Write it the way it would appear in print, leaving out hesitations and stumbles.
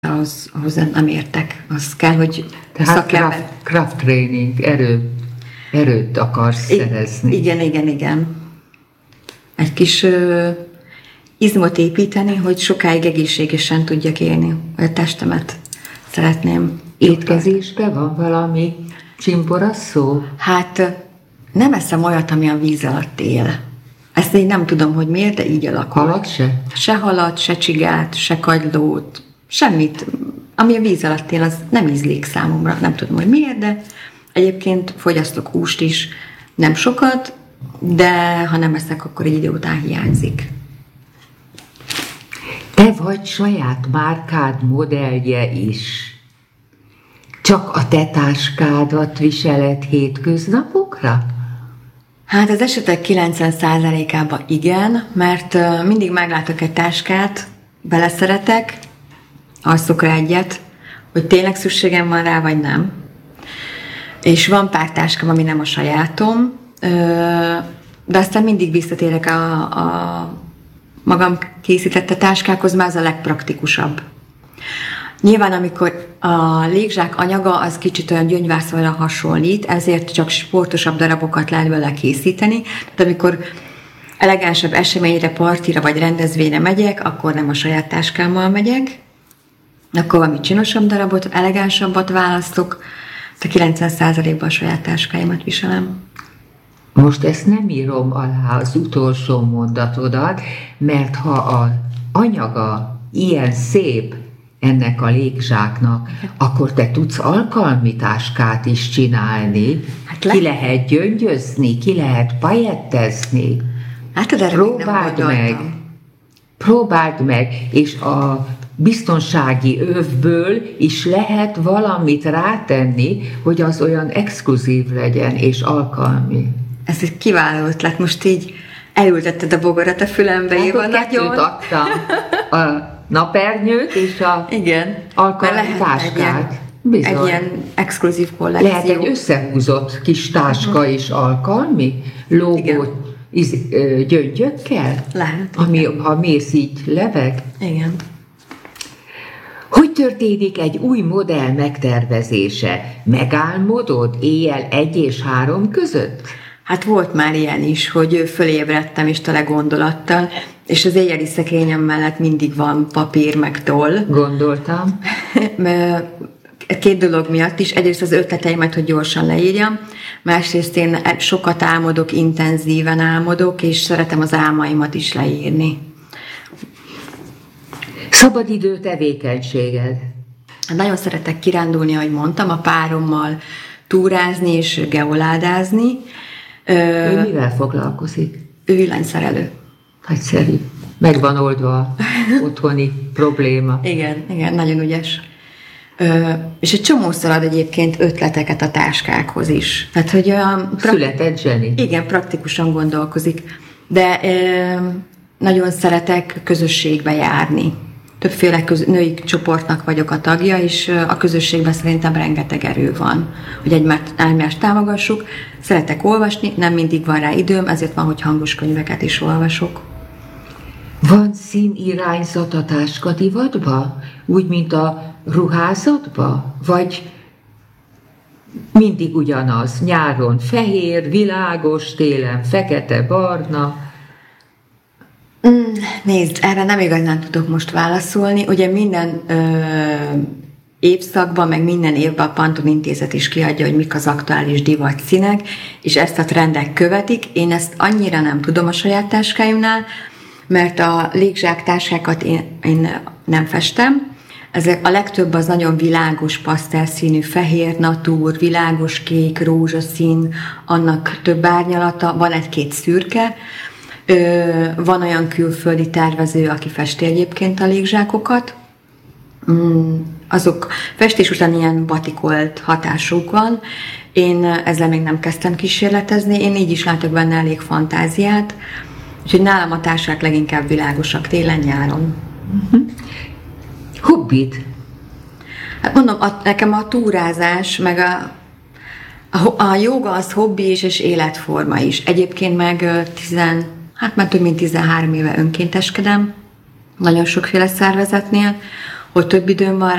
ahhoz nem értek. Az kell, hogy tehát craft training, erőt akarsz szerezni. Igen. Egy kis izmot építeni, hogy sokáig egészségesen tudjak élni. A testemet szeretném. Étkezésben van valami csimborasszó? Hát nem eszem olyat, ami a víz alatt él. Ezt én nem tudom, hogy miért, de így alakul. Halat se? Se halat, se csigát, se kagylót, semmit. Ami a víz alatt él, az nem ízlik számomra. Nem tudom, hogy miért, de egyébként fogyasztok húst is. Nem sokat, de ha nem eszek, akkor egy idő után hiányzik. Te vagy saját márkád modellje is. Csak a te táskádat viseled hétköznapokra? Hát az esetek 90%-ában igen, mert mindig meglátok egy táskát, beleszeretek, alszok rá egyet, hogy tényleg szükségem van rá, vagy nem. És van pár táskám, ami nem a sajátom, de aztán mindig visszatérek a magam készítette táskákhoz, már az a legpraktikusabb. Nyilván, amikor a légzsák anyaga az kicsit olyan gyöngyvászonra hasonlít, ezért csak sportosabb darabokat lehet vele készíteni. Tehát amikor elegánsabb eseményre, partira vagy rendezvényre megyek, akkor nem a saját táskámmal megyek, akkor valami csinosabb darabot, elegánsabbat választok, a 90%-ban a saját táskáimat viselem. Most ezt nem írom alá az utolsó mondatodat, mert ha az anyaga ilyen szép ennek a légzsáknak, akkor te tudsz alkalmi táskát is csinálni. Hát ki lehet gyöngyözni, ki lehet pajettezni. Hát Próbáld meg, és a biztonsági övből is lehet valamit rátenni, hogy az olyan exkluzív legyen és alkalmi. Ez egy kiváló ötlet, most így elültetted a bogarat a fülembe, Éva, nagyon. Adtam. A napernyőt és a alkalmi táskát. Bizony. Egy ilyen exkluzív kollekció. Lehet egy összehúzott kis táska is alkalmi, lógó gyöngyökkel? Lehet. Ha mész így leveg? Igen. Hogy történik egy új modell megtervezése? Megálmodod éjjel 1 és 3 között? Hát volt már ilyen is, hogy fölébredtem is tele gondolattal, és az éjjeli szekrényem mellett mindig van papír meg toll. Gondoltam. 2 dolog miatt is. Egyrészt az ötleteimet, hogy gyorsan leírjam, másrészt én sokat álmodok, intenzíven álmodok, és szeretem az álmaimat is leírni. Szabadidő tevékenységed? Nagyon szeretek kirándulni, ahogy mondtam, a párommal túrázni és geoládázni. Ő mivel foglalkozik? Ő villanyszerelő. Nagyszerű. Meg van oldva otthoni probléma. Igen, nagyon ügyes. És egy csomószor ad egyébként ötleteket a táskákhoz is. Tehát, hogy született zseni. Igen, praktikusan gondolkozik. De nagyon szeretek közösségbe járni. Többféle női csoportnak vagyok a tagja, és a közösségben szerintem rengeteg erő van, hogy egymást támogassuk. Szeretek olvasni, nem mindig van rá időm, ezért van, hogy hangos könyveket is olvasok. Van színirányzat a táskadivatba? Úgy, mint a ruházatba? Vagy mindig ugyanaz? Nyáron fehér, világos, télen fekete, barna? Nézd, erre nem igazán tudok most válaszolni. Ugye minden évszakban, meg minden évben a Pantone Intézet is kiadja, hogy mik az aktuális divat színek, és ezt a trendek követik. Én ezt annyira nem tudom a saját táskáimnál, mert a légzsák táskákat én nem festem. Ezek a legtöbb az nagyon világos pasztelszínű, fehér natúr, világos kék, rózsaszín, annak több árnyalata, van 1-2 szürke. Van olyan külföldi tervező, aki festi egyébként a légzsákokat. Azok festés után ilyen batikolt hatásuk van. Én ezzel még nem kezdtem kísérletezni, én így is látok benne elég fantáziát. Úgyhogy nálam a táskák leginkább világosak télen-nyáron. Hobbit? Hát mondom, nekem a túrázás, meg a jóga az hobbi is, és életforma is. Egyébként meg már több mint 13 éve önkénteskedem, nagyon sokféle szervezetnél, hogy több időm van